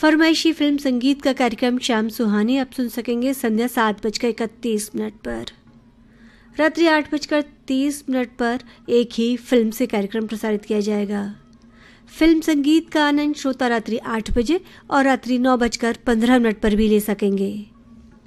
फरमाइशी film संगीत का कार्यक्रम शाम सुहानी आप सुन सकेंगे संध्या 7:31 पर। रात्रि 8:30 पर एक ही फिल्म से कार्यक्रम प्रसारित किया जाएगा। फिल्म संगीत का आनंद श्रोता रात्रि 8 बजे और रात्रि 9:15 पर भी ले सकेंगे।